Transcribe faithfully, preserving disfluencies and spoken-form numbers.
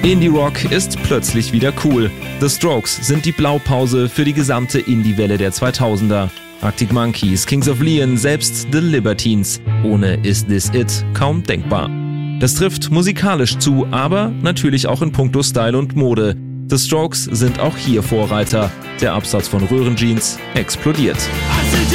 Indie-Rock ist plötzlich wieder cool. The Strokes sind die Blaupause für die gesamte Indie-Welle der zweitausender. Arctic Monkeys, Kings of Leon, selbst The Libertines. Ohne Is This It kaum denkbar. Das trifft musikalisch zu, aber natürlich auch in puncto Style und Mode. The Strokes sind auch hier Vorreiter. Der Absatz von Röhrenjeans explodiert.